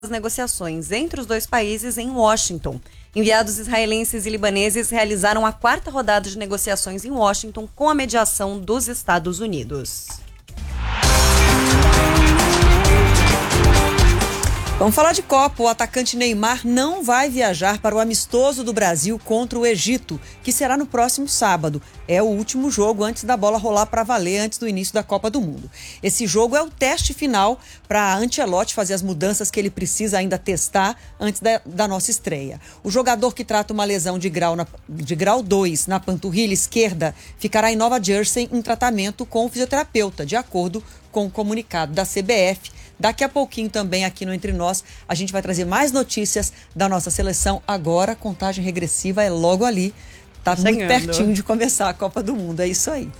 negociações entre os dois países em Washington. Enviados israelenses e libaneses realizaram a 4ª rodada de negociações em Washington com a mediação dos Estados Unidos. Vamos falar de Copa. O atacante Neymar não vai viajar para o amistoso do Brasil contra o Egito, que será no próximo sábado. É o último jogo antes da bola rolar para valer, antes do início da Copa do Mundo. Esse jogo é o teste final para Ancelotti fazer as mudanças que ele precisa ainda testar antes da nossa estreia. O jogador que trata uma lesão de grau 2 na panturrilha esquerda ficará em Nova Jersey em tratamento com o fisioterapeuta, de acordo com o comunicado da CBF. Daqui a pouquinho também aqui no Entre Nós, a gente vai trazer mais notícias da nossa seleção. Agora, a contagem regressiva é logo ali. Tá muito pertinho de começar a Copa do Mundo. É isso aí.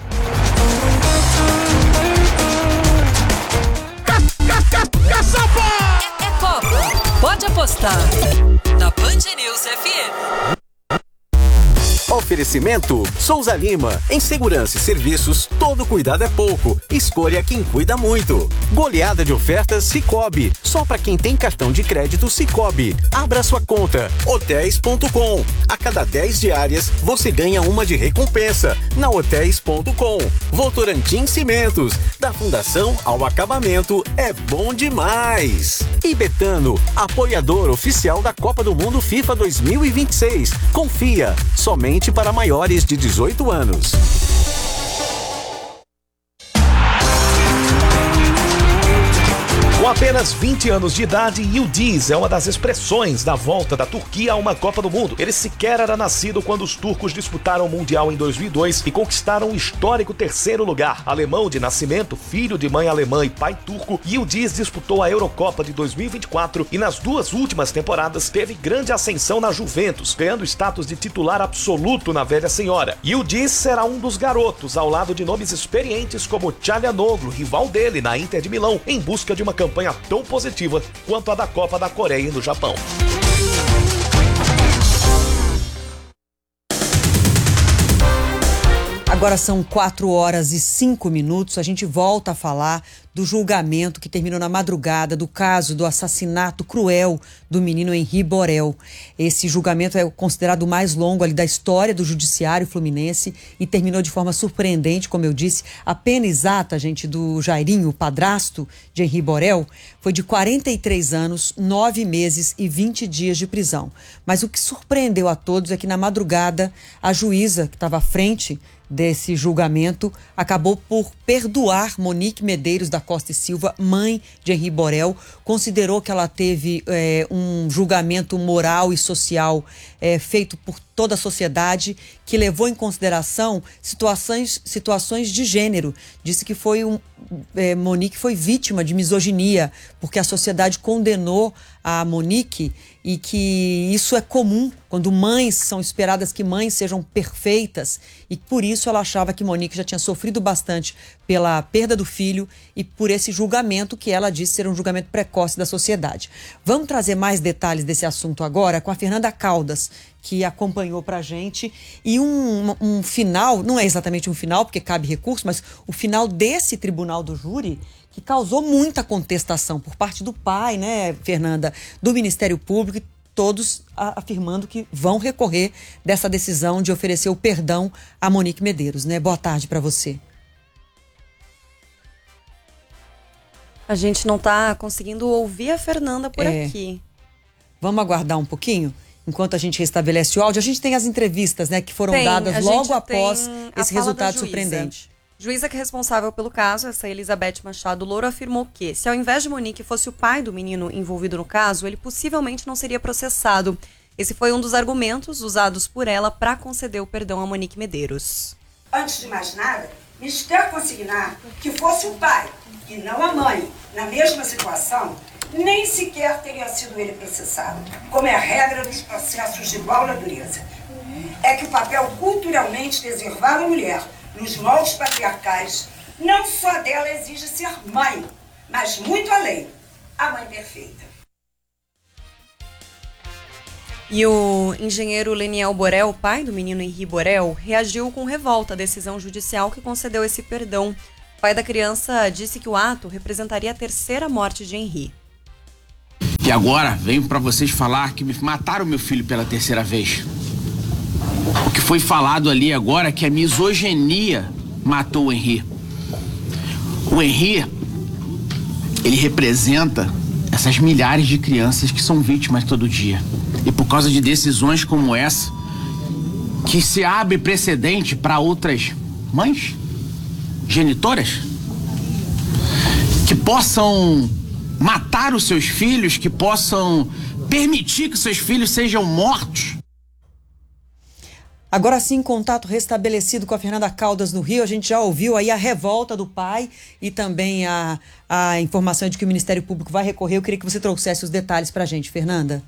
É Copa. Pode apostar. Na Band News FM. Oferecimento Souza Lima. Em segurança e serviços, todo cuidado é pouco. Escolha quem cuida muito. Goleada de ofertas Sicoob. Só para quem tem cartão de crédito Sicoob. Abra sua conta. Hotéis.com. A cada 10 diárias, você ganha uma de recompensa. Na Hotéis.com. Votorantim Cimentos. Da fundação ao acabamento, é bom demais. E Betano, apoiador oficial da Copa do Mundo FIFA 2026. Confia. Somente para maiores de 18 anos. Com apenas 20 anos de idade, Yildiz é uma das expressões da volta da Turquia a uma Copa do Mundo. Ele sequer era nascido quando os turcos disputaram o Mundial em 2002 e conquistaram o histórico 3º lugar. Alemão de nascimento, filho de mãe alemã e pai turco, Yildiz disputou a Eurocopa de 2024 e nas 2 últimas temporadas teve grande ascensão na Juventus, ganhando status de titular absoluto na velha senhora. Yildiz será um dos garotos ao lado de nomes experientes como Çalhanoğlu, rival dele na Inter de Milão, em busca de uma campanha tão positiva quanto a da Copa da Coreia e do Japão. Agora são 4h05. A gente volta a falar do julgamento que terminou na madrugada do caso do assassinato cruel do menino Henri Borel. Esse julgamento é considerado o mais longo ali da história do judiciário fluminense e terminou de forma surpreendente, como eu disse. A pena exata, gente, do Jairinho, o padrasto de Henri Borel, foi de 43 anos, 9 meses e 20 dias de prisão. Mas o que surpreendeu a todos é que na madrugada a juíza que estava à frente desse julgamento acabou por perdoar Monique Medeiros da Costa e Silva, mãe de Henri Borel. Considerou que ela teve um julgamento moral e social feito por toda a sociedade, que levou em consideração situações de gênero. Disse que Monique foi vítima de misoginia, porque a sociedade condenou a Monique e que isso é comum quando mães são esperadas que mães sejam perfeitas, e por isso ela achava que Monique já tinha sofrido bastante pela perda do filho e por esse julgamento que ela disse ser um julgamento precoce da sociedade. Vamos trazer mais detalhes desse assunto agora com a Fernanda Caldas, que acompanhou pra gente, e um final, não é exatamente um final porque cabe recurso, mas o final desse tribunal do júri que causou muita contestação por parte do pai, né, Fernanda, do Ministério Público, todos afirmando que vão recorrer dessa decisão de oferecer o perdão a Monique Medeiros, né? Boa tarde para você. A gente não tá conseguindo ouvir a Fernanda por aqui. Vamos aguardar um pouquinho? Enquanto a gente restabelece o áudio, a gente tem as entrevistas, né, que foram dadas logo após esse resultado surpreendente. Juíza que é responsável pelo caso, essa Elizabeth Machado Louro, afirmou que, se ao invés de Monique fosse o pai do menino envolvido no caso, ele possivelmente não seria processado. Esse foi um dos argumentos usados por ela para conceder o perdão a Monique Medeiros. Antes de mais nada, me quer consignar que fosse o pai e não a mãe, na mesma situação, nem sequer teria sido ele processado, como é a regra dos processos de igual natureza. É que o papel culturalmente reservado à mulher, nos moldes patriarcais, não só dela exige ser mãe, mas muito além, a mãe perfeita. E o engenheiro Leniel Borel, pai do menino Henri Borel, reagiu com revolta à decisão judicial que concedeu esse perdão. O pai da criança disse que o ato representaria a terceira morte de Henri. E agora venho para vocês falar que me mataram meu filho pela terceira vez. O que foi falado ali agora é que a misoginia matou o Henri. O Henri, ele representa essas milhares de crianças que são vítimas todo dia. E por causa de decisões como essa, que se abre precedente para outras mães, genitoras, que possam matar os seus filhos, que possam permitir que seus filhos sejam mortos. Agora sim, contato restabelecido com a Fernanda Caldas no Rio. A gente já ouviu aí a revolta do pai e também a informação de que o Ministério Público vai recorrer. Eu queria que você trouxesse os detalhes pra gente, Fernanda.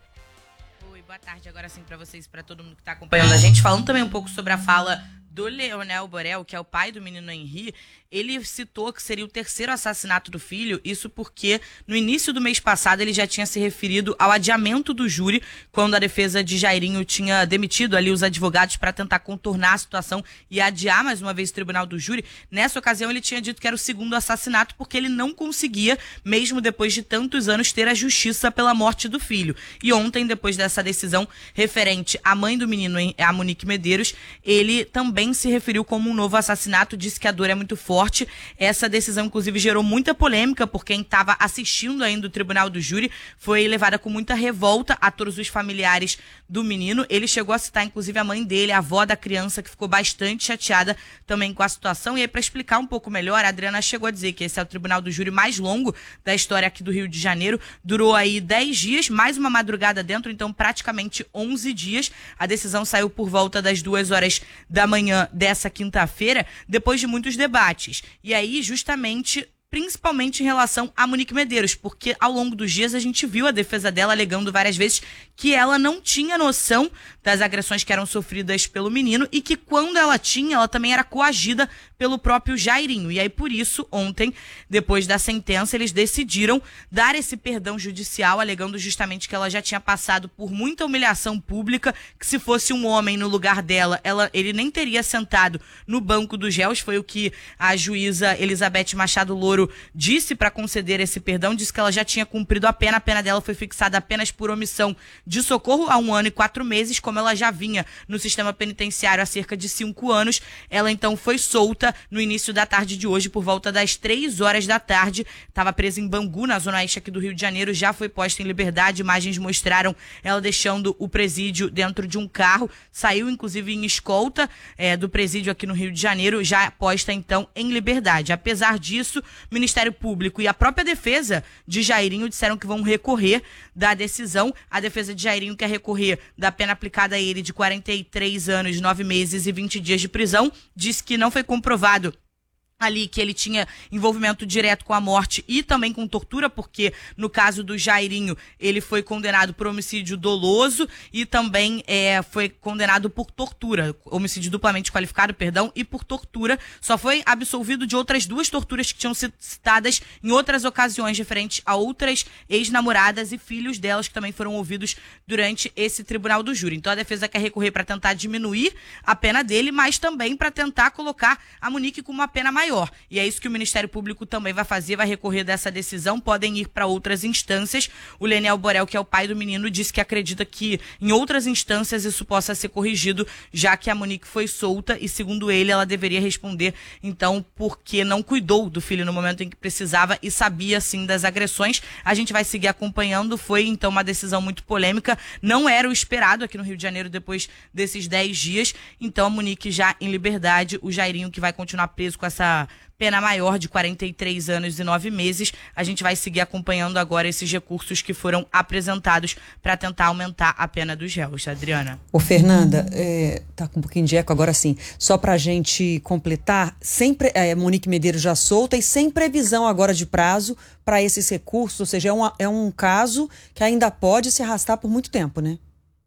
Oi, boa tarde. Agora sim pra vocês, pra todo mundo que tá acompanhando a gente. Falando também um pouco sobre a fala do Leonel Borel, que é o pai do menino Henri. Ele citou que seria o terceiro assassinato do filho, isso porque no início do mês passado ele já tinha se referido ao adiamento do júri, quando a defesa de Jairinho tinha demitido ali os advogados para tentar contornar a situação e adiar mais uma vez o tribunal do júri. Nessa ocasião ele tinha dito que era o segundo assassinato porque ele não conseguia, mesmo depois de tantos anos, ter a justiça pela morte do filho. E ontem, depois dessa decisão referente à mãe do menino, a Monique Medeiros, ele também se referiu como um novo assassinato, disse que a dor é muito forte. Essa decisão, inclusive, gerou muita polêmica por quem estava assistindo ainda o tribunal do júri. Foi levada com muita revolta a todos os familiares do menino. Ele chegou a citar, inclusive, a mãe dele, a avó da criança, que ficou bastante chateada também com a situação. E aí, para explicar um pouco melhor, a Adriana chegou a dizer que esse é o tribunal do júri mais longo da história aqui do Rio de Janeiro. Durou aí 10 dias, mais uma madrugada dentro, então praticamente 11 dias. A decisão saiu por volta das 2 horas da manhã dessa quinta-feira, depois de muitos debates. E aí, justamente, principalmente em relação a Monique Medeiros, porque ao longo dos dias a gente viu a defesa dela alegando várias vezes que ela não tinha noção das agressões que eram sofridas pelo menino e que quando ela tinha, ela também era coagida pelo próprio Jairinho. E aí, por isso, ontem, depois da sentença, eles decidiram dar esse perdão judicial, alegando justamente que ela já tinha passado por muita humilhação pública, que se fosse um homem no lugar dela, ele nem teria sentado no banco dos réus. Foi o que a juíza Elizabeth Machado Louro disse para conceder esse perdão, disse que ela já tinha cumprido a pena dela foi fixada apenas por omissão de socorro há 1 ano e 4 meses, como ela já vinha no sistema penitenciário há cerca de 5 anos, ela então foi solta no início da tarde de hoje, por volta das 3 horas da tarde, estava presa em Bangu, na zona oeste aqui do Rio de Janeiro, já foi posta em liberdade, imagens mostraram ela deixando o presídio dentro de um carro, saiu inclusive em escolta do presídio aqui no Rio de Janeiro, já posta então em liberdade. Apesar disso, o Ministério Público e a própria defesa de Jairinho disseram que vão recorrer da decisão. A defesa de Jairinho quer recorrer da pena aplicada a ele de 43 anos, 9 meses e 20 dias de prisão. Diz que não foi comprovado ali que ele tinha envolvimento direto com a morte e também com tortura, porque no caso do Jairinho ele foi condenado por homicídio doloso e também foi condenado por tortura, homicídio duplamente qualificado, e por tortura. Só foi absolvido de outras 2 torturas que tinham sido citadas em outras ocasiões, referente a outras ex-namoradas e filhos delas que também foram ouvidos durante esse tribunal do júri. Então a defesa quer recorrer para tentar diminuir a pena dele, mas também para tentar colocar a Monique com uma pena maior. E é isso que o Ministério Público também vai fazer, vai recorrer dessa decisão, podem ir para outras instâncias. O Leonel Borel, que é o pai do menino, disse que acredita que em outras instâncias isso possa ser corrigido, já que a Monique foi solta e, segundo ele, ela deveria responder, então, porque não cuidou do filho no momento em que precisava e sabia, sim, das agressões. A gente vai seguir acompanhando, foi, então, uma decisão muito polêmica, não era o esperado aqui no Rio de Janeiro depois desses 10 dias, então a Monique já em liberdade, o Jairinho que vai continuar preso com essa pena maior de 43 anos e 9 meses. A gente vai seguir acompanhando agora esses recursos que foram apresentados para tentar aumentar a pena dos réus. Adriana. Ô Fernanda, tá com um pouquinho de eco agora sim. Só pra gente completar, sempre Monique Medeiros já solta e sem previsão agora de prazo para esses recursos, ou seja, é um caso que ainda pode se arrastar por muito tempo, né?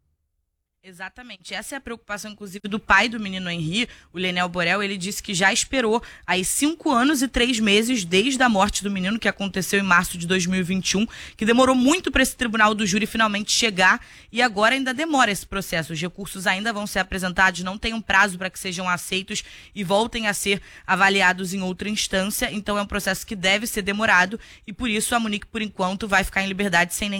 Exatamente, essa é a preocupação, inclusive, do pai do menino Henri, o Leonel Borel. Ele disse que já esperou aí 5 anos e 3 meses desde a morte do menino, que aconteceu em março de 2021, que demorou muito para esse tribunal do júri finalmente chegar e agora ainda demora esse processo. Os recursos ainda vão ser apresentados, não tem um prazo para que sejam aceitos e voltem a ser avaliados em outra instância, então é um processo que deve ser demorado e por isso a Monique, por enquanto, vai ficar em liberdade sem